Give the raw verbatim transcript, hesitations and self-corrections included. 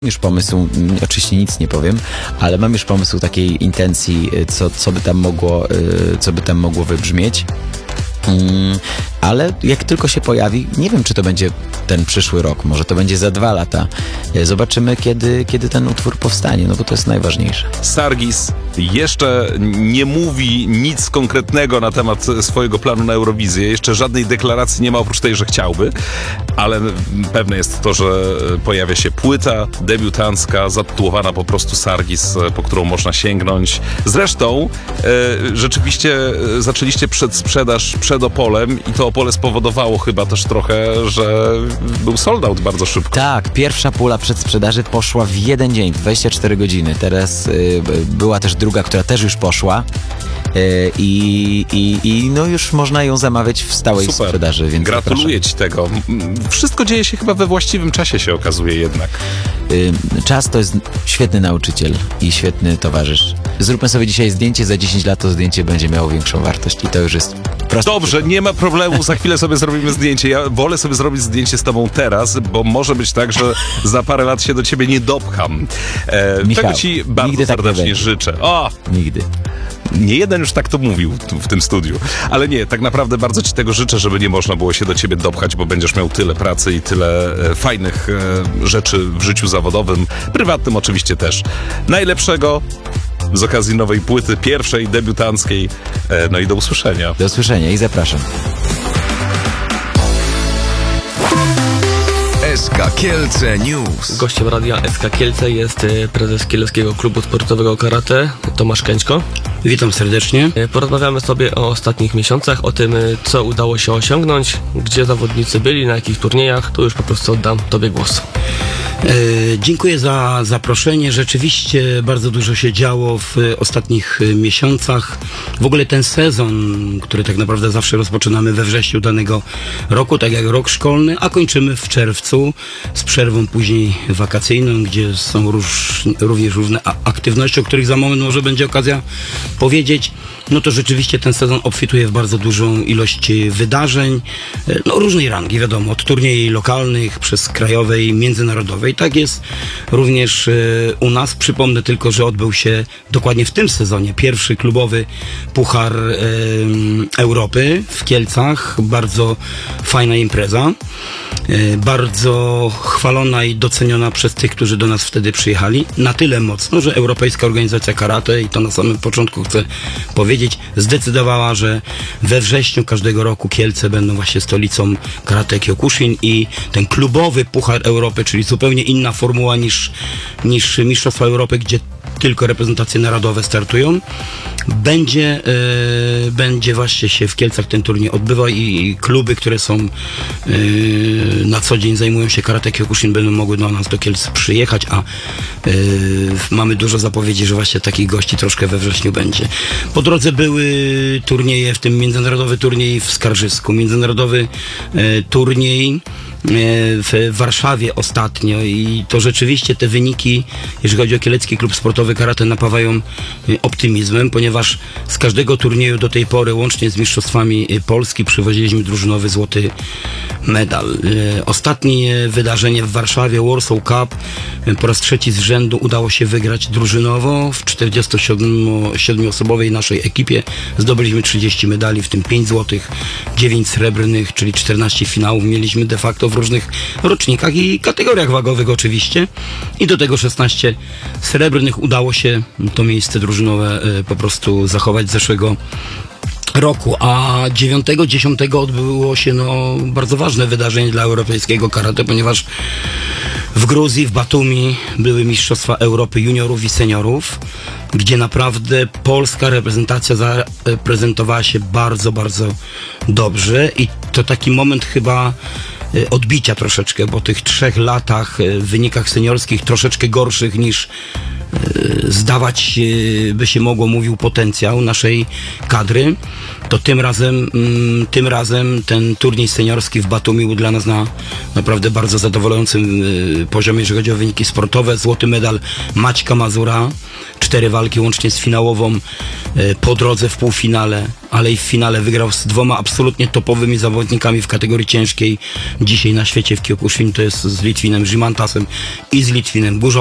już pomysł, oczywiście nic nie powiem, ale mam już pomysł takiej intencji, co, co by tam mogło, co by tam mogło wybrzmieć. Hmm, ale jak tylko się pojawi, nie wiem, czy to będzie ten przyszły rok, może to będzie za dwa lata. Zobaczymy, kiedy, kiedy ten utwór powstanie, no bo to jest najważniejsze. Sargis jeszcze nie mówi nic konkretnego na temat swojego planu na Eurowizję. Jeszcze żadnej deklaracji nie ma, oprócz tej, że chciałby, ale pewne jest to, że pojawia się płyta debiutancka, zatytułowana po prostu Sargis, po którą można sięgnąć. Zresztą e, rzeczywiście zaczęliście przedsprzedaż przed Opolem i to Opole spowodowało chyba też trochę, że był sold out bardzo szybko. Tak, pierwsza pula przedsprzedaży poszła w jeden dzień, dwadzieścia cztery godziny. Teraz y, była też druga, która też już poszła. I, i, i no już można ją zamawiać w stałej Super. sprzedaży. Więc gratuluję zapraszam. Ci tego. Wszystko dzieje się chyba we właściwym czasie, się okazuje jednak. Czas to jest świetny nauczyciel i świetny towarzysz. Zróbmy sobie dzisiaj zdjęcie, za dziesięć lat to zdjęcie będzie miało większą wartość i to już jest proste. Dobrze, nie ma problemu, za chwilę sobie zrobimy zdjęcie. Ja wolę sobie zrobić zdjęcie z Tobą teraz, bo może być tak, że za parę lat się do Ciebie nie dopcham. E, Michał, czego Ci bardzo nigdy serdecznie tak nie życzę. O! Nigdy. Nie jeden już tak to mówił tu, w tym studiu. Ale nie, tak naprawdę bardzo Ci tego życzę, żeby nie można było się do Ciebie dopchać, bo będziesz miał tyle pracy i tyle e, fajnych e, rzeczy w życiu zawodowym, prywatnym oczywiście też. Najlepszego z okazji nowej płyty, pierwszej, debiutanckiej. E, no i do usłyszenia. Do usłyszenia i zapraszam. S K Kielce News. Gościem radia S K Kielce jest prezes Kieleckiego Klubu Sportowego Karate Tomasz Kęćko. Witam serdecznie. Porozmawiamy sobie o ostatnich miesiącach, o tym, co udało się osiągnąć, gdzie zawodnicy byli, na jakich turniejach. Tu już po prostu oddam Tobie głos. E, dziękuję za zaproszenie. Rzeczywiście bardzo dużo się działo w ostatnich miesiącach. W ogóle ten sezon, który tak naprawdę zawsze rozpoczynamy we wrześniu danego roku, tak jak rok szkolny, a kończymy w czerwcu z przerwą później wakacyjną, gdzie są róż, również różne aktywności, o których za moment może będzie okazja powiedzieć. No to rzeczywiście ten sezon obfituje w bardzo dużą ilość wydarzeń, no różnej rangi, wiadomo, od turniejów lokalnych przez krajowe i międzynarodowe. I tak jest również y, u nas. Przypomnę tylko, że odbył się dokładnie w tym sezonie pierwszy klubowy Puchar y, Europy w Kielcach. Bardzo fajna impreza. Y, bardzo chwalona i doceniona przez tych, którzy do nas wtedy przyjechali. Na tyle mocno, że Europejska Organizacja Karate, i to na samym początku chcę powiedzieć, zdecydowała, że we wrześniu każdego roku Kielce będą właśnie stolicą Karate Kyokushin i ten klubowy Puchar Europy, czyli zupełnie inna formuła niż, niż Mistrzostwa Europy, gdzie tylko reprezentacje narodowe startują, będzie, yy, będzie właśnie się w Kielcach ten turniej odbywał i, i kluby, które są yy, na co dzień zajmują się Karate Kyokushin, będą mogły do nas do Kielc przyjechać, a yy, mamy dużo zapowiedzi, że właśnie takich gości troszkę we wrześniu będzie. Po drodze były turnieje, w tym międzynarodowy turniej w Skarżysku, międzynarodowy yy, turniej w Warszawie ostatnio i to rzeczywiście te wyniki, jeżeli chodzi o Kielecki Klub Sportowy Karate, napawają optymizmem, ponieważ z każdego turnieju do tej pory, łącznie z mistrzostwami Polski, przywoziliśmy drużynowy złoty medal. Ostatnie wydarzenie w Warszawie, Warsaw Cup, po raz trzeci z rzędu udało się wygrać drużynowo. W czterdziestosiedmioosobowej naszej ekipie zdobyliśmy trzydzieści medali, w tym pięć złotych, dziewięć srebrnych, czyli czternaście finałów mieliśmy de facto w różnych rocznikach i kategoriach wagowych oczywiście. I do tego szesnaście srebrnych. Udało się to miejsce drużynowe po prostu zachować z zeszłego roku, a dziewiątego dziesiątego odbyło się no, bardzo ważne wydarzenie dla europejskiego karate, ponieważ w Gruzji, w Batumi były Mistrzostwa Europy juniorów i seniorów, gdzie naprawdę polska reprezentacja zaprezentowała się bardzo, bardzo dobrze i to taki moment chyba odbicia troszeczkę po tych trzech latach w wynikach seniorskich troszeczkę gorszych niż zdawać by się mogło, mówił potencjał naszej kadry, to tym razem, tym razem ten turniej seniorski w Batumi był dla nas na naprawdę bardzo zadowalającym poziomie, jeżeli chodzi o wyniki sportowe. Złoty medal Maćka Mazura, cztery walki łącznie z finałową e, po drodze w półfinale, ale i w finale wygrał z dwoma absolutnie topowymi zawodnikami w kategorii ciężkiej dzisiaj na świecie w Kyokushin, to jest z Litwinem Żymantasem i z Litwinem Burzą.